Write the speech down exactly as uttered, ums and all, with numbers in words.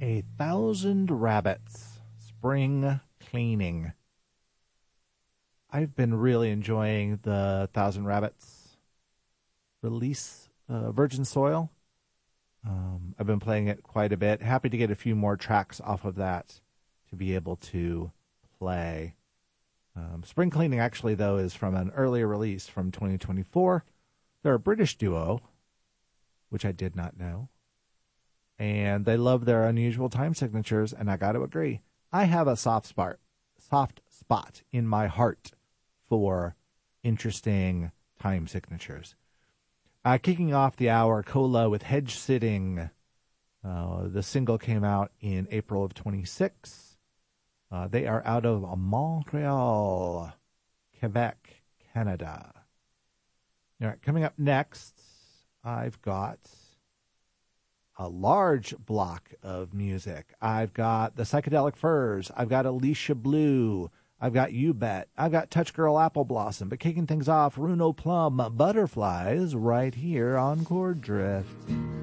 A Thousand Rabbits, Spring Cleaning. I've been really enjoying the Thousand Rabbits release, uh, Virgin Soil. Um, I've been playing it quite a bit. Happy to get a few more tracks off of that to be able to play. Um, Spring Cleaning, actually, though, is from an earlier release from twenty twenty-four. They're a British duo, which I did not know. And they love their unusual time signatures, and I got to agree. I have a soft spot, soft spot in my heart for interesting time signatures. Uh, kicking off the hour, Cola with Hedge Sitting. Uh, the single came out in April of twenty-six. Uh, they are out of Montreal, Quebec, Canada. All right, coming up next, I've got a large block of music. I've got the Psychedelic Furs. I've got Alicia Blue. I've got You Bet. I've got Touch Girl Apple Blossom. But kicking things off, Runo Plum, Butterflies, right here on Chord Drift.